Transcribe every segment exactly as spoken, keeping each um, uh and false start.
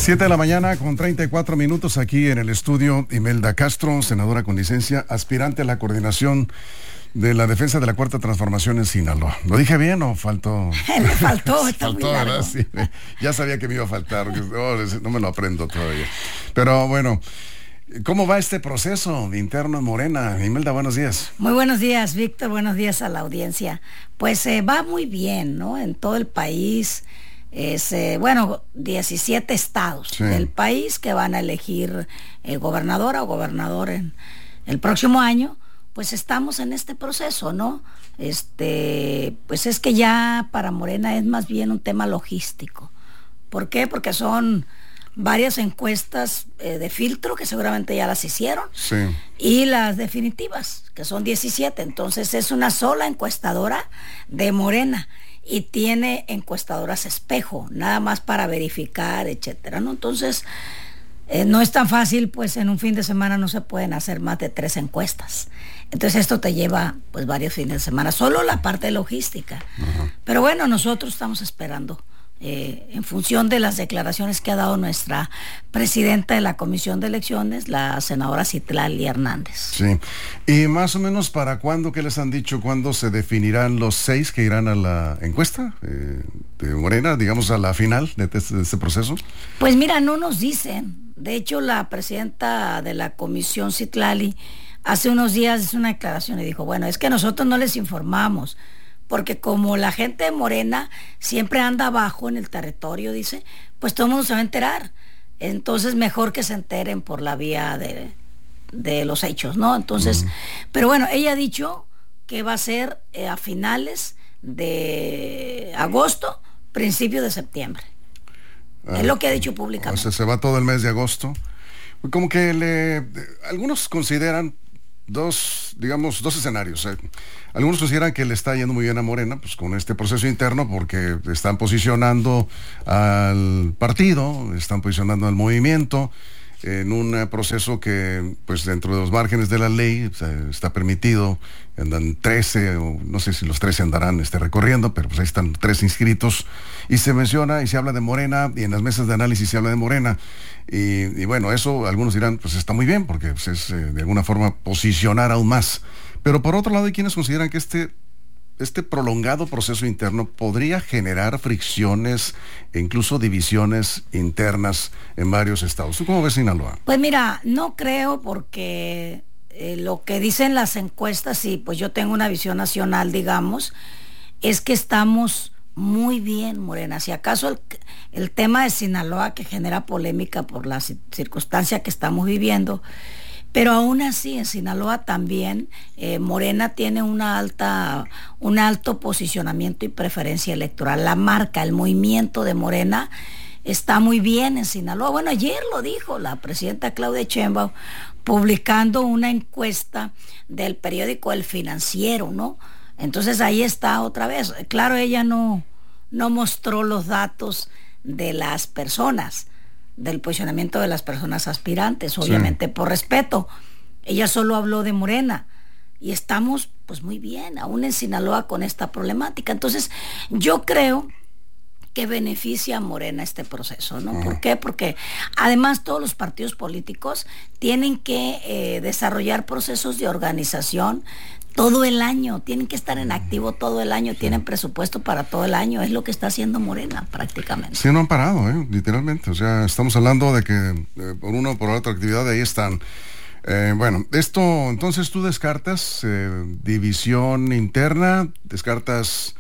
Siete de la mañana con treinta y cuatro minutos aquí en el estudio. Imelda Castro, senadora con licencia, aspirante a la coordinación de la defensa de la Cuarta Transformación en Sinaloa. ¿Lo dije bien o faltó? Le faltó, está faltó, muy largo. ¿verdad? Sí, ya sabía que me iba a faltar, oh, no me lo aprendo todavía. Pero bueno, ¿cómo va este proceso interno en Morena? Imelda, buenos días. Muy buenos días, Víctor, buenos días a la audiencia. Pues eh, va muy bien, ¿no? En todo el país. Es, eh, bueno, diecisiete estados sí. del país que van a elegir eh, gobernadora o gobernador en el próximo año. Pues estamos en este proceso, ¿no? Este, pues es que ya para Morena es más bien un tema logístico. ¿Por qué? Porque son varias encuestas eh, de filtro que seguramente ya las hicieron sí. y las definitivas, que son diecisiete. Entonces es una sola encuestadora de Morena y tiene encuestadoras espejo, nada más para verificar, etcétera, ¿no? Entonces eh, no es tan fácil, pues en un fin de semana no se pueden hacer más de tres encuestas. Entonces esto te lleva pues varios fines de semana, solo la parte logística. Uh-huh. Pero bueno, nosotros estamos esperando eh, en función de las declaraciones que ha dado nuestra presidenta de la Comisión de Elecciones, la senadora Citlali Hernández. Sí, y más o menos para cuándo, ¿qué les han dicho? ¿Cuándo se definirán los seis que irán a la encuesta eh, de Morena, digamos a la final de este, de este proceso? Pues mira, no nos dicen. De hecho, la presidenta de la Comisión, Citlali, hace unos días hizo una declaración y dijo, bueno, es que nosotros no les informamos, porque como la gente de Morena siempre anda abajo en el territorio, dice, pues todo el mundo se va a enterar. Entonces mejor que se enteren por la vía de, de los hechos, ¿no? Entonces, uh-huh. pero bueno, ella ha dicho que va a ser eh, a finales de agosto, principio de septiembre. Ah, es lo que ha dicho públicamente. O sea, se va todo el mes de agosto. Como que le, algunos consideran dos, digamos, dos escenarios. ¿eh? Algunos consideran que le está yendo muy bien a Morena, pues con este proceso interno, porque están posicionando al partido, están posicionando al movimiento en un proceso que, pues dentro de los márgenes de la ley, o sea, está permitido. Andan trece, o no sé si los trece andarán este, recorriendo, pero pues ahí están tres inscritos, y se menciona y se habla de Morena, y en las mesas de análisis se habla de Morena, y, y bueno, eso algunos dirán, pues está muy bien, porque pues, es eh, de alguna forma posicionar aún más, pero por otro lado hay quienes consideran que este, este prolongado proceso interno podría generar fricciones e incluso divisiones internas en varios estados. ¿Tú cómo ves Sinaloa? Pues mira, no creo, porque Eh, lo que dicen las encuestas, y pues yo tengo una visión nacional, digamos, es que estamos muy bien, Morena. Si acaso el, el tema de Sinaloa, que genera polémica por la circunstancia que estamos viviendo, pero aún así en Sinaloa también eh, Morena tiene una alta, un alto posicionamiento y preferencia electoral. La marca, el movimiento de Morena está muy bien en Sinaloa. Bueno, ayer lo dijo la presidenta Claudia Sheinbaum, publicando una encuesta del periódico El Financiero, ¿no? Entonces ahí está otra vez. Claro, ella no, no mostró los datos de las personas, del posicionamiento de las personas aspirantes, obviamente sí. por respeto. Ella solo habló de Morena. Y estamos pues muy bien, aún en Sinaloa, con esta problemática. Entonces, yo creo que beneficia a Morena este proceso, ¿no? Uh-huh. ¿Por qué? Porque además todos los partidos políticos tienen que eh, desarrollar procesos de organización todo el año, tienen que estar en activo todo el año, sí. tienen presupuesto para todo el año, es lo que está haciendo Morena prácticamente. Sí, no han parado, ¿eh? literalmente, o sea, estamos hablando de que eh, por una o por otra actividad ahí están. Eh, bueno, esto, entonces tú descartas eh, división interna, descartas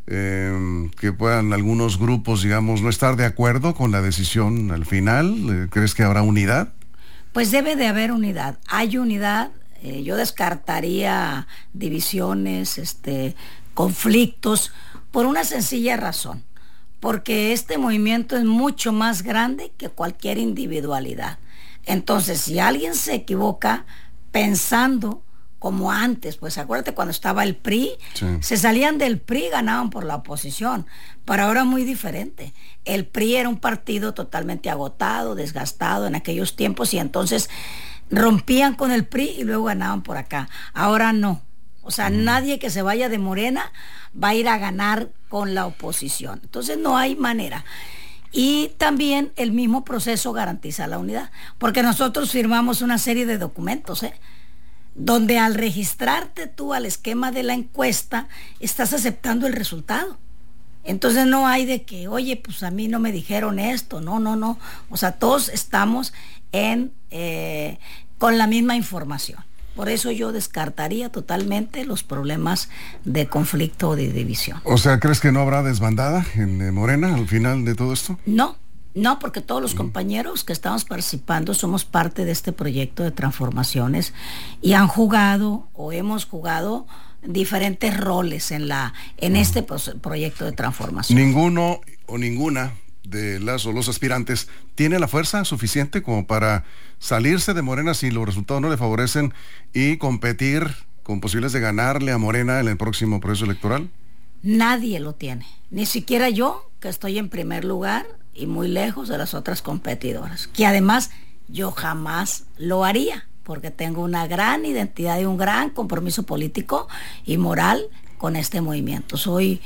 Eh, que puedan algunos grupos, digamos, no estar de acuerdo con la decisión al final. ¿Crees que habrá unidad? Pues debe de haber unidad. Hay unidad. Eh, yo descartaría divisiones, este, conflictos, por una sencilla razón. Porque este movimiento es mucho más grande que cualquier individualidad. Entonces, si alguien se equivoca pensando como antes, pues acuérdate cuando estaba el P R I, sí. se salían del P R I, ganaban por la oposición, pero ahora es muy diferente. El P R I era un partido totalmente agotado, desgastado en aquellos tiempos, y entonces rompían con el P R I y luego ganaban por acá. Ahora no, o sea, mm. nadie que se vaya de Morena va a ir a ganar con la oposición, entonces no hay manera. Y también el mismo proceso garantiza la unidad, porque nosotros firmamos una serie de documentos, ¿eh? donde al registrarte tú al esquema de la encuesta, estás aceptando el resultado. Entonces no hay de que, oye, pues a mí no me dijeron esto, no, no, no. O sea, todos estamos en eh, con la misma información. Por eso yo descartaría totalmente los problemas de conflicto o de división. O sea, ¿crees que no habrá desbandada en eh, Morena al final de todo esto? No, no, porque todos los compañeros que estamos participando somos parte de este proyecto de transformaciones y han jugado o hemos jugado diferentes roles en la en este proyecto de transformación. Ninguno o ninguna de las o los aspirantes tiene la fuerza suficiente como para salirse de Morena si los resultados no le favorecen y competir con posibilidades de ganarle a Morena en el próximo proceso electoral. Nadie lo tiene, ni siquiera yo, que estoy en primer lugar y muy lejos de las otras competidoras, que además yo jamás lo haría, porque tengo una gran identidad y un gran compromiso político y moral con este movimiento. Soy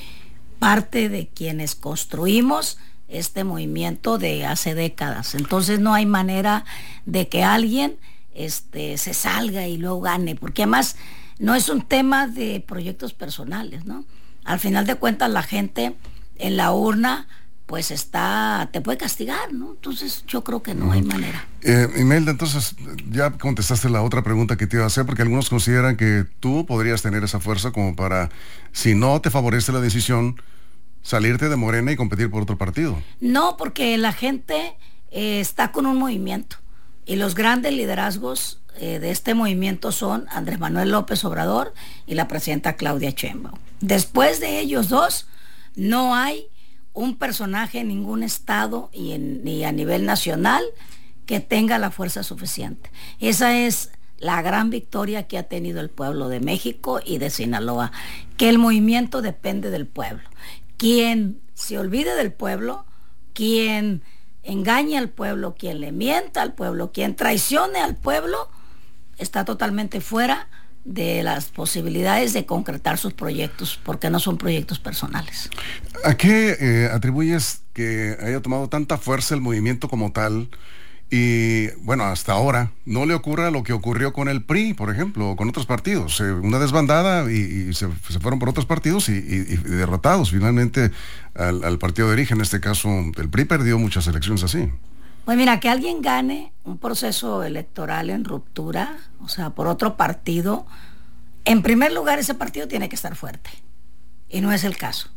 parte de quienes construimos este movimiento de hace décadas. Entonces no hay manera de que alguien este, se salga y luego gane, porque además no es un tema de proyectos personales, ¿no? Al final de cuentas la gente en la urna pues está, te puede castigar, ¿no? Entonces yo creo que no hay manera. Eh, Imelda, entonces ya contestaste la otra pregunta que te iba a hacer, porque algunos consideran que tú podrías tener esa fuerza como para, si no te favorece la decisión, salirte de Morena y competir por otro partido. No, porque la gente eh, está con un movimiento y los grandes liderazgos eh, de este movimiento son Andrés Manuel López Obrador y la presidenta Claudia Sheinbaum. Después de ellos dos, no hay un personaje en ningún estado y, en, y a nivel nacional que tenga la fuerza suficiente. Esa es la gran victoria que ha tenido el pueblo de México y de Sinaloa, que el movimiento depende del pueblo. Quien se olvide del pueblo, quien engañe al pueblo, quien le mienta al pueblo, quien traicione al pueblo, está totalmente fuera de las posibilidades de concretar sus proyectos, porque no son proyectos personales. ¿A qué eh, atribuyes que haya tomado tanta fuerza el movimiento como tal? Y bueno, hasta ahora no le ocurra lo que ocurrió con el P R I, por ejemplo, o con otros partidos, eh, una desbandada y, y se, se fueron por otros partidos y, y, y derrotados finalmente al, al partido de origen. En este caso, el P R I perdió muchas elecciones así. Pues mira, que alguien gane un proceso electoral en ruptura, o sea, por otro partido, en primer lugar ese partido tiene que estar fuerte, y no es el caso.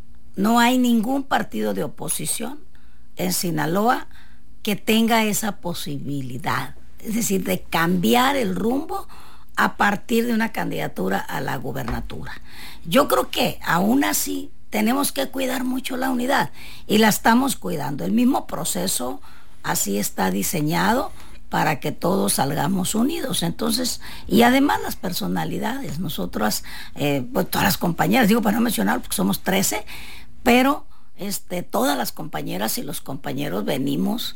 No hay ningún partido de oposición en Sinaloa que tenga esa posibilidad, es decir, de cambiar el rumbo a partir de una candidatura a la gubernatura. Yo creo que aún así tenemos que cuidar mucho la unidad y la estamos cuidando. El mismo proceso así está diseñado para que todos salgamos unidos. Entonces, y además las personalidades, nosotras, eh, pues todas las compañeras, digo para no mencionar porque somos trece, pero este, todas las compañeras y los compañeros venimos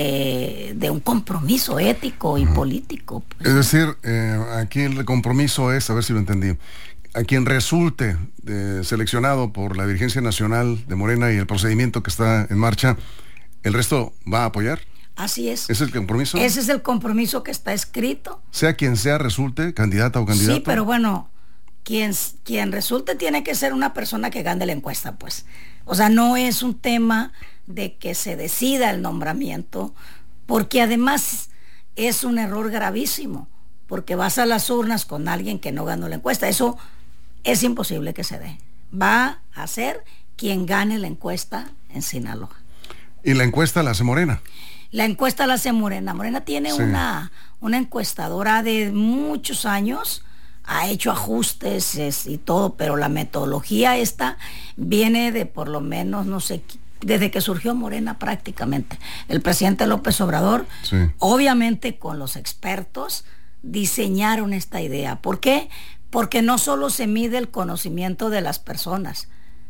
de, de un compromiso ético y político. Pues. Es decir, eh, aquí el compromiso es, a ver si lo entendí, a quien resulte eh, seleccionado por la dirigencia nacional de Morena y el procedimiento que está en marcha, ¿el resto va a apoyar? Así es. ¿Ese es el compromiso? Ese es el compromiso que está escrito. Sea quien sea, resulte candidata o candidato. Sí, pero bueno, quien, quien resulte tiene que ser una persona que gane la encuesta, pues. O sea, no es un tema de que se decida el nombramiento, porque además es un error gravísimo, porque vas a las urnas con alguien que no ganó la encuesta. Eso es imposible que se dé. Va a ser quien gane la encuesta en Sinaloa. ¿Y la encuesta la hace Morena? La encuesta la hace Morena. Morena tiene sí. una, una encuestadora de muchos años, ha hecho ajustes es, y todo, pero la metodología esta viene de por lo menos, no sé, desde que surgió Morena prácticamente. El presidente López Obrador, sí. obviamente con los expertos, diseñaron esta idea. ¿Por qué? Porque no solo se mide el conocimiento de las personas.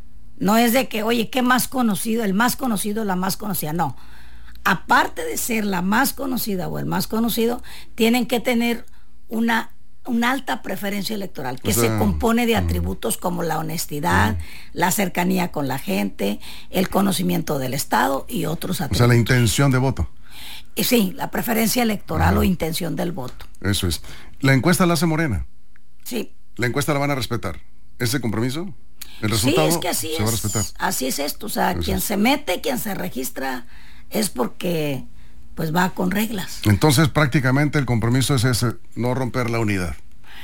No es de que, oye, ¿qué más conocido? El más conocido, la más conocida. No. Aparte de ser la más conocida o el más conocido, tienen que tener una, una alta preferencia electoral que o sea, se compone de atributos como la honestidad, uh, la cercanía con la gente, el conocimiento del Estado y otros atributos. O sea, la intención de voto. Y sí, la preferencia electoral, uh, o intención del voto. Eso es. ¿La encuesta la hace Morena? Sí. ¿La encuesta la van a respetar? ¿Ese compromiso? ¿El resultado sí, es que así se es, va a respetar? Así es esto. O sea, Eso quien es. se mete, quien se registra, es porque pues va con reglas. Entonces, prácticamente el compromiso es ese, no romper la unidad.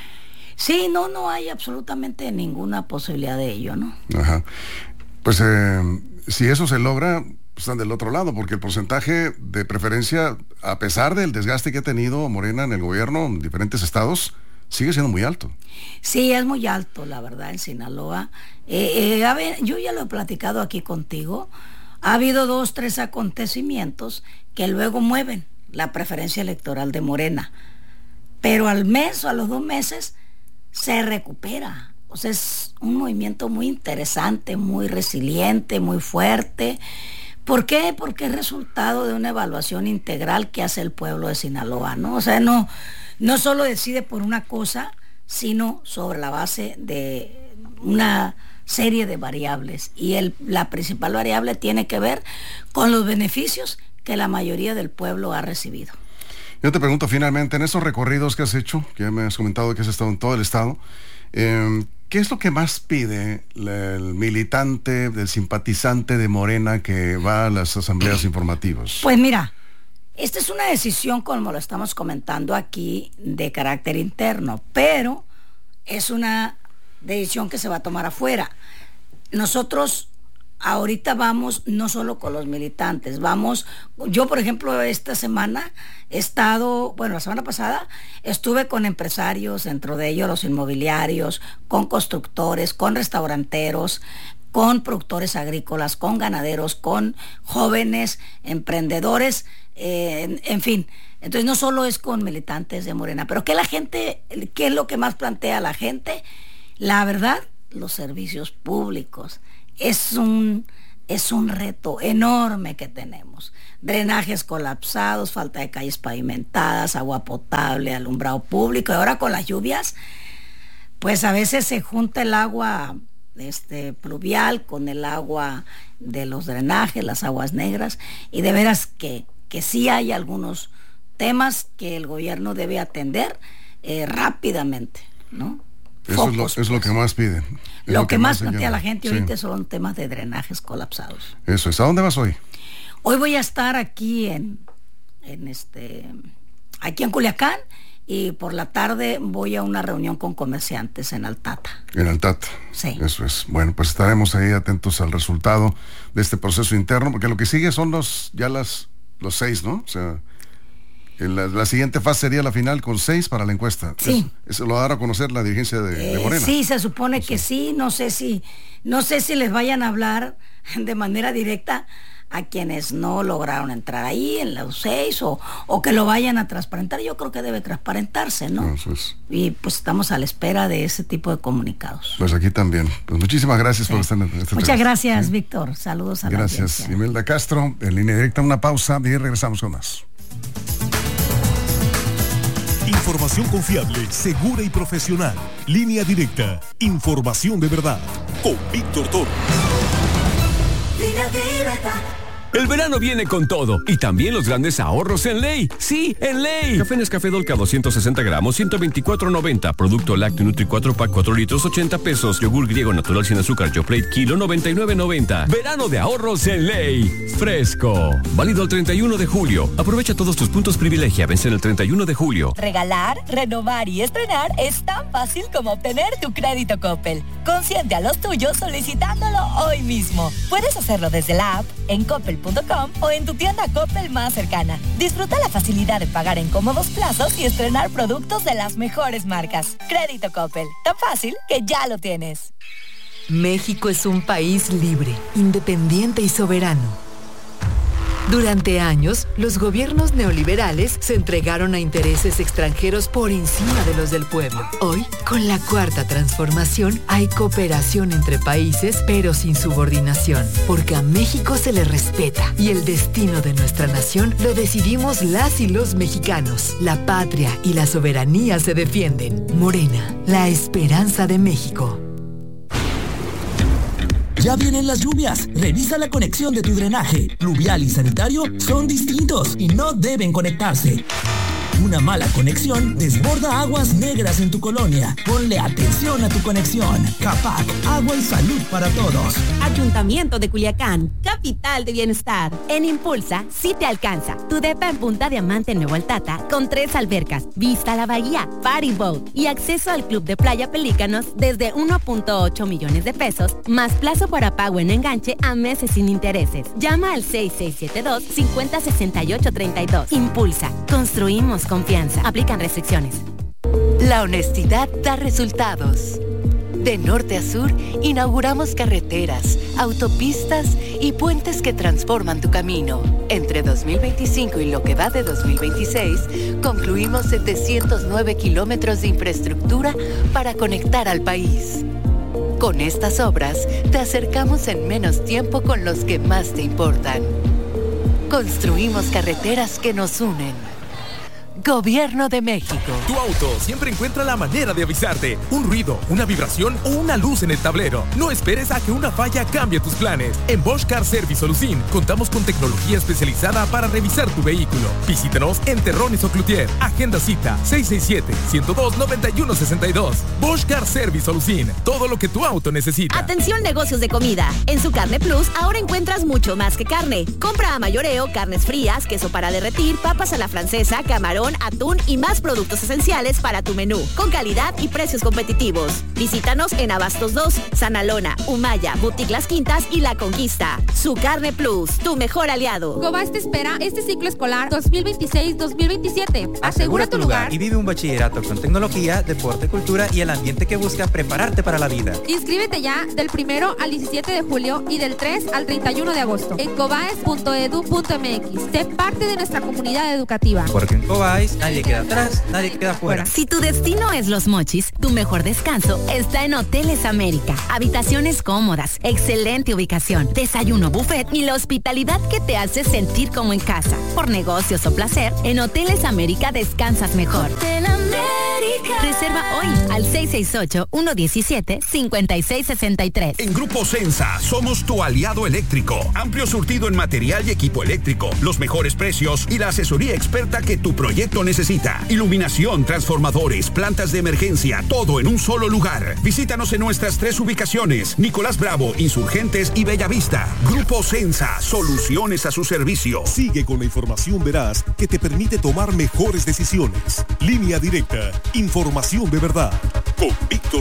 Sí, no, no hay absolutamente ninguna posibilidad de ello, ¿no? Ajá. Pues eh, si eso se logra, están del otro lado, porque el porcentaje de preferencia, a pesar del desgaste que ha tenido Morena en el gobierno en diferentes estados, sigue siendo muy alto. Sí, es muy alto, la verdad, en Sinaloa. Eh, eh, a ver, yo ya lo he platicado aquí contigo. Ha habido dos, tres acontecimientos que luego mueven la preferencia electoral de Morena. Pero al mes o a los dos meses se recupera. O sea, es un movimiento muy interesante, muy resiliente, muy fuerte. ¿Por qué? Porque es resultado de una evaluación integral que hace el pueblo de Sinaloa, ¿no? O sea, no, no solo decide por una cosa, sino sobre la base de una serie de variables. Y el, la principal variable tiene que ver con los beneficios que la mayoría del pueblo ha recibido. Yo te pregunto finalmente, en esos recorridos que has hecho, que ya me has comentado que has estado en todo el estado, eh, ¿qué es lo que más pide el militante, el simpatizante de Morena que va a las asambleas informativas? Pues mira, esta es una decisión, como lo estamos comentando aquí, de carácter interno, pero es una decisión que se va a tomar afuera. Nosotros ahorita vamos no solo con los militantes, vamos, yo por ejemplo esta semana he estado, bueno la semana pasada estuve con empresarios, dentro de ellos los inmobiliarios, con constructores, con restauranteros, con productores agrícolas, con ganaderos, con jóvenes emprendedores, eh, en, en fin. Entonces no solo es con militantes de Morena, pero ¿qué la gente, qué es lo que más plantea la gente? La verdad, los servicios públicos. Es un, es un reto enorme que tenemos. Drenajes colapsados, falta de calles pavimentadas, agua potable, alumbrado público. Y ahora con las lluvias, pues a veces se junta el agua este, pluvial con el agua de los drenajes, las aguas negras. Y de veras que, que sí hay algunos temas que el gobierno debe atender eh, rápidamente, ¿no? Eso Focos, es, lo, es pues. lo que más piden. Lo, lo que, que más plantea la gente ahorita sí. son temas de drenajes colapsados. Eso es. ¿A dónde vas hoy? Hoy voy a estar aquí en, en este, aquí en Culiacán, y por la tarde voy a una reunión con comerciantes en Altata. En Altata. Sí. Eso es. Bueno, pues estaremos ahí atentos al resultado de este proceso interno, porque lo que sigue son los, ya las, los seis, ¿no? O sea, La, la siguiente fase sería la final con seis para la encuesta. Sí. Eso lo va a dar a conocer la dirigencia de, eh, de Morena. Sí, se supone que sí. No sé si, no sé si les vayan a hablar de manera directa a quienes no lograron entrar ahí en los seis, o, o que lo vayan a transparentar. Yo creo que debe transparentarse, ¿no? Eso es. Y pues estamos a la espera de ese tipo de comunicados. Pues aquí también. Pues muchísimas gracias sí. por estar en este Muchas tema. gracias, ¿sí? Víctor. Saludos a gracias. la audiencia. Gracias. Imelda Castro, en línea directa, una pausa y regresamos con más. Información confiable, segura y profesional. Línea directa. Información de verdad. Con Víctor Toro. Línea directa. El verano viene con todo y también los grandes ahorros en Ley. Sí, en Ley. Café Nescafé Dolca doscientos sesenta gramos, ciento veinticuatro noventa. Producto lácteo Nutri cuatro pack cuatro litros, ochenta pesos. Yogur griego natural sin azúcar Yoplait kilo, noventa y nueve noventa. Verano de ahorros en Ley. Fresco. Válido al treinta y uno de julio. Aprovecha todos tus puntos privilegia. Vence el treinta y uno de julio. Regalar, renovar y estrenar es tan fácil como obtener tu crédito Coppel. Consiente a los tuyos solicitándolo hoy mismo. Puedes hacerlo desde la app, en coppel punto com o en tu tienda Coppel más cercana. Disfruta la facilidad de pagar en cómodos plazos y estrenar productos de las mejores marcas. Crédito Coppel, tan fácil que ya lo tienes. México es un país libre, independiente y soberano. Durante años, los gobiernos neoliberales se entregaron a intereses extranjeros por encima de los del pueblo. Hoy, con la cuarta transformación, hay cooperación entre países, pero sin subordinación, porque a México se le respeta y el destino de nuestra nación lo decidimos las y los mexicanos. La patria y la soberanía se defienden. Morena, la esperanza de México. Ya vienen las lluvias. Revisa la conexión de tu drenaje. Pluvial y sanitario son distintos y no deben conectarse. Una mala conexión desborda aguas negras en tu colonia. Ponle atención a tu conexión. CAPAC, agua y salud para todos. Ayuntamiento de Culiacán, capital de bienestar. En Impulsa, sí te alcanza. Tu depa en Punta Diamante en Nuevo Altata, con tres albercas, vista a la bahía, party boat y acceso al club de playa Pelícanos desde uno punto ocho millones de pesos, más plazo para pago en enganche a meses sin intereses. Llama al seis seis siete dos, cinco cero seis ocho tres dos. Impulsa, construimos confianza. Aplican restricciones. La honestidad da resultados. De norte a sur, inauguramos carreteras, autopistas y puentes que transforman tu camino. Entre dos mil veinticinco y lo que va de dos mil veintiséis, concluimos setecientos nueve kilómetros de infraestructura para conectar al país. Con estas obras, te acercamos en menos tiempo con los que más te importan. Construimos carreteras que nos unen. Gobierno de México. Tu auto siempre encuentra la manera de avisarte. Un ruido, una vibración o una luz en el tablero. No esperes a que una falla cambie tus planes. En Bosch Car Service Solución contamos con tecnología especializada para revisar tu vehículo. Visítanos en Terrones o Cloutier. Agenda cita seis seis siete, uno cero dos, nueve uno seis dos. Bosch Car Service Solución. Todo lo que tu auto necesita. Atención, negocios de comida. En su Carne Plus ahora encuentras mucho más que carne. Compra a mayoreo, carnes frías, queso para derretir, papas a la francesa, camarón, atún y más productos esenciales para tu menú, con calidad y precios competitivos. Visítanos en Abastos dos, Sanalona, Humaya, Boutique Las Quintas y La Conquista. Su Carne Plus, tu mejor aliado. Cobas te espera este ciclo escolar dos mil veintiséis dos mil veintisiete. Asegura tu lugar y vive un bachillerato con tecnología, deporte, cultura y el ambiente que busca prepararte para la vida. Inscríbete ya del primero al diecisiete de julio y del tres al treinta y uno de agosto en cobaes punto edu punto m x. Sé parte de nuestra comunidad educativa. Porque en Cobaes nadie queda atrás, nadie queda fuera. Si tu destino es Los Mochis, tu mejor descanso está en Hoteles América. Habitaciones cómodas, excelente ubicación, desayuno buffet y la hospitalidad que te hace sentir como en casa. Por negocios o placer, en Hoteles América descansas mejor. Hotel América. Reserva hoy al seis seis ocho, uno uno siete, cinco seis seis tres. En Grupo Sensa somos tu aliado eléctrico. Amplio surtido en material y equipo eléctrico, los mejores precios y la asesoría experta que tu proyecto necesita. Iluminación, transformadores, plantas de emergencia, todo en un solo lugar. Visítanos en nuestras tres ubicaciones: Nicolás Bravo, Insurgentes y Bellavista. Grupo Sensa, soluciones a su servicio. Sigue con la información veraz que te permite tomar mejores decisiones. Línea Directa, información de verdad. Con Víctor